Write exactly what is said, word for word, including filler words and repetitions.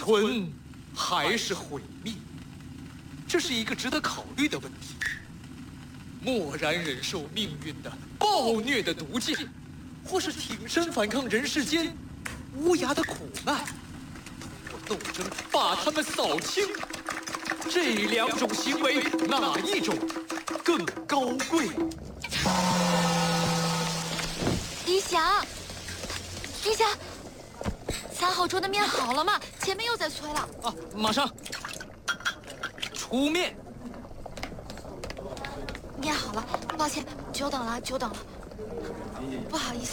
存，还是毁灭？这是一个值得考虑的问题。默然忍受命运的暴虐的毒箭，或是挺身反抗人世间无涯的苦难，通过斗争把他们扫清。这两种行为，哪一种更高贵？ 李想，李想，三号桌的面好了吗？前面又在催了。 啊，马上出面。 面好了，抱歉，久等了，久等了，不好意思。